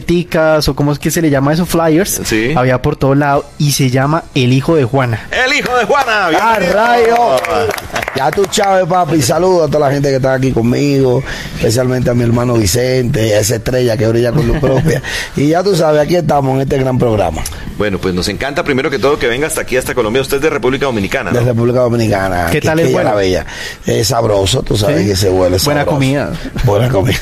tarjeticas o cómo es que se le llama eso, flyers. Sí. Había por todo lado y se llama El Hijo de Juana. El hijo de Juana. ¡Ah, rayo! Ya tú sabes, papi. Saludos a toda la gente que está aquí conmigo, especialmente a mi hermano Vicente, a esa estrella que brilla con luz propia. Y ya tú sabes, aquí estamos en este gran programa. Bueno, pues nos encanta primero que todo que venga hasta aquí, hasta Colombia. Usted es de República Dominicana, ¿no? De República Dominicana. ¿Qué tal el vuelo? La Bella. Es sabroso, tú sabes, ¿Sí? que ese vuelo es Buena sabroso. comida. Buena comida.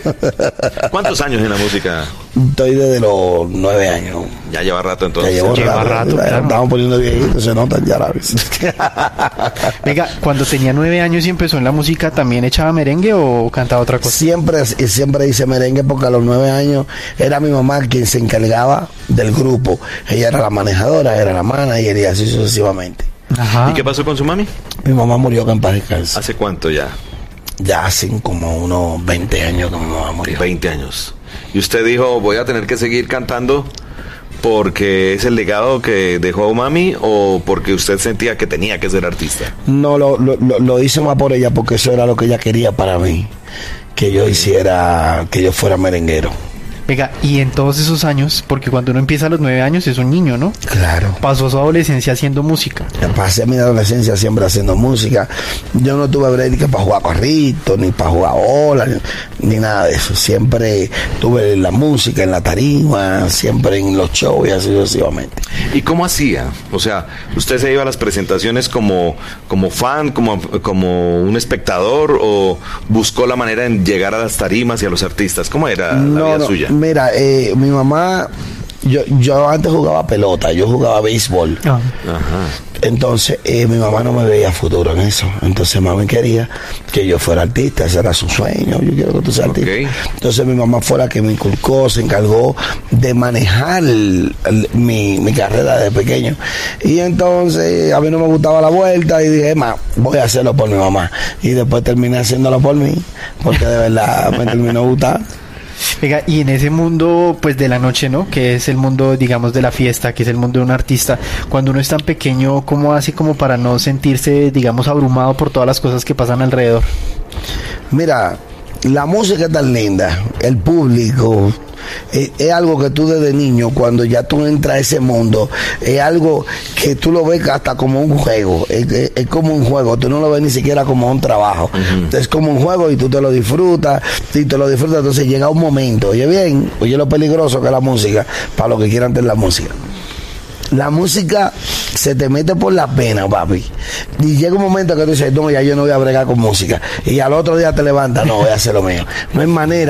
¿Cuántos años en la música? Estoy desde los 9 años. Ya lleva rato entonces. Ya llevo Lleva rato, ya claro. estamos poniendo viejitos, se notan ya la vez. Venga, cuando tenía 9 años y empezó en la música, ¿también echaba merengue o cantaba otra cosa? Siempre hice merengue porque a los 9 años era mi mamá quien se encargaba del grupo. Ella era la manejadora, era la manager y así sucesivamente. Ajá. ¿Y qué pasó con su mami? Mi mamá murió que en paz descanse. ¿Hace cuánto ya? Ya hace como unos 20 años que mi mamá murió. 20 años. Y usted dijo, voy a tener que seguir cantando porque es el legado que dejó mami o porque usted sentía que tenía que ser artista. No, lo hice más por ella porque eso era lo que ella quería para mí. Que yo hiciera, que yo fuera merenguero. Venga, y en todos esos años, porque cuando uno empieza a los 9 años es un niño, ¿no? Claro. Pasó su adolescencia haciendo música. Pasé mi adolescencia siempre haciendo música. Yo no tuve break para jugar carritos, ni para jugar bola, ni nada de eso. Siempre tuve en la música, en la tarima, siempre en los shows y así sucesivamente. ¿Y cómo hacía? O sea, ¿usted se iba a las presentaciones como fan, como un espectador o buscó la manera de llegar a las tarimas y a los artistas? ¿Cómo era la vida suya? Mira, mi mamá, yo antes jugaba pelota, yo jugaba béisbol. Ah. Ajá. Entonces, mi mamá no me veía futuro en eso. Entonces, mami quería que yo fuera artista. Ese era su sueño. Yo quiero que tú seas artista. Okay. Entonces, mi mamá fue la que me inculcó, se encargó de manejar mi carrera desde pequeño. Y entonces, a mí no me gustaba la vuelta y dije, voy a hacerlo por mi mamá. Y después terminé haciéndolo por mí, porque de verdad me terminó gustando. Venga, y en ese mundo, pues, de la noche, ¿no? Que es el mundo, digamos, de la fiesta, que es el mundo de un artista. Cuando uno es tan pequeño, ¿cómo hace como para no sentirse, digamos, abrumado por todas las cosas que pasan alrededor? Mira, la música es tan linda, el público, es algo que tú desde niño, cuando ya tú entras a ese mundo, es algo que tú lo ves hasta como un juego, es como un juego, tú no lo ves ni siquiera como un trabajo, es como un juego y tú te lo disfrutas, entonces llega un momento, oye bien, oye lo peligroso que es la música, para los que quieran tener la música. La música se te mete por la pena, papi. Y llega un momento que tú dices, no, ya yo no voy a bregar con música. Y al otro día te levantas, no, voy a hacer lo mío. No hay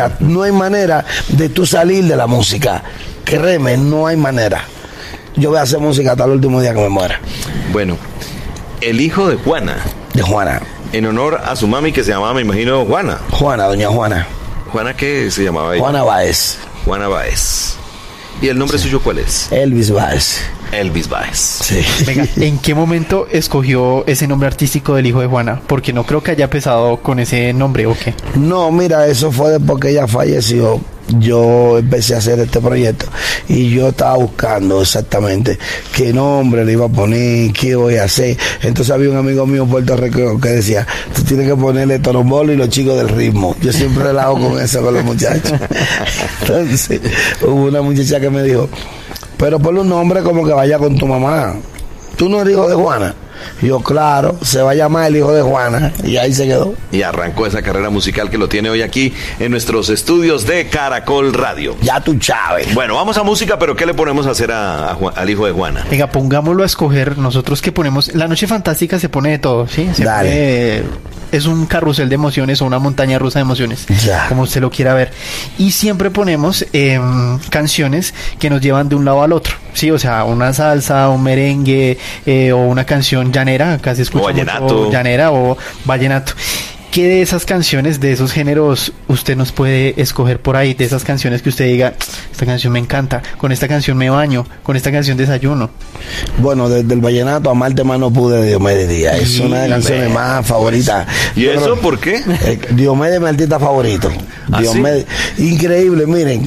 manera de tú salir de la música. Créeme, no hay manera. Yo voy a hacer música hasta el último día que me muera. Bueno, el hijo de Juana, De Juana. en honor a su mami que se llamaba, me imagino, Juana. Juana, doña Juana. ¿Juana qué se llamaba ella? Juana Báez. Juana Báez. ¿Y el nombre suyo cuál es? Elvis Báez. Elvis Báez. Sí. Venga, ¿en qué momento escogió ese nombre artístico del hijo de Juana? Porque no creo que haya empezado con ese nombre, ¿o qué? No, mira, eso fue después que ella falleció. Yo empecé a hacer este proyecto y yo estaba buscando exactamente qué nombre le iba a poner, qué voy a hacer. Entonces había un amigo mío en Puerto Rico que decía, tú tienes que ponerle Torombolo y los chicos del ritmo. Yo siempre relajo con eso con los muchachos. Entonces hubo una muchacha que me dijo, pero ponle un nombre como que vaya con tu mamá. ¿Tú no eres hijo de Juana? Y yo, claro, se va a llamar el hijo de Juana. Y ahí se quedó. Y arrancó esa carrera musical que lo tiene hoy aquí en nuestros estudios de Caracol Radio. Ya tú, Chávez. Bueno, vamos a música, pero ¿qué le ponemos a hacer al hijo de Juana? Venga, pongámoslo a escoger. Nosotros que ponemos... La Noche Fantástica se pone de todo, ¿sí? Dale. Es un carrusel de emociones o una montaña rusa de emociones, Ya. como usted lo quiera ver. Y siempre ponemos canciones que nos llevan de un lado al otro, ¿sí? O sea, una salsa, un merengue o una canción llanera, acá se escucha O vallenato. mucho llanera o vallenato. ¿Qué de esas canciones, de esos géneros, usted nos puede escoger por ahí? De esas canciones que usted diga, esta canción me encanta, con esta canción me baño, con esta canción desayuno. Bueno, desde el vallenato a Amarte más no pude de Diomedes Díaz. Es una de las canciones más favoritas. ¿Y Yo eso creo- por qué? Diomedes es mi artista favorito. ¿Ah, Diomedes. Increíble, miren.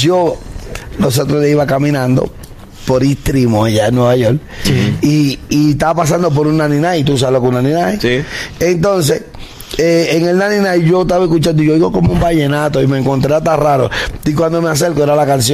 Nosotros iba caminando por East Tremont, allá en Nueva York. Y estaba pasando por un 99, tú sabes lo que es un 99. Sí. Entonces, en el 99 yo estaba escuchando y yo oigo como un vallenato y me encontré hasta raro. Y cuando me acerco era la canción